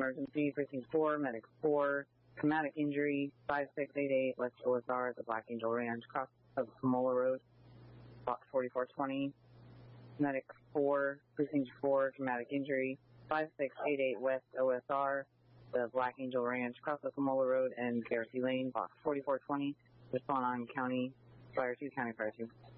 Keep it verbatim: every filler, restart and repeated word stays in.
emergency, precinct four, medic four, traumatic injury, five six eight eight, West O S R at the Black Angel Ranch, cross of Pomola Road, box forty-four twenty. Medic four, precinct four, traumatic injury, five six eight eight West O S R, the Black Angel Ranch, cross of Pomola Road and Garrissey Lane, box forty-four twenty. Respond on County Fire two, County Fire two.